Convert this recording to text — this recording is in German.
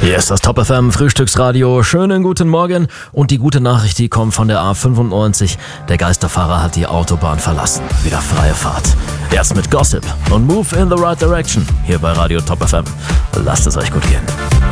Hier ist das Top FM Frühstücksradio. Schönen guten Morgen. Und die gute Nachricht, die kommt von der A95. Der Geisterfahrer hat die Autobahn verlassen. Wieder freie Fahrt. Jetzt mit Gossip und Move in the Right Direction. Hier bei Radio Top FM. Lasst es euch gut gehen.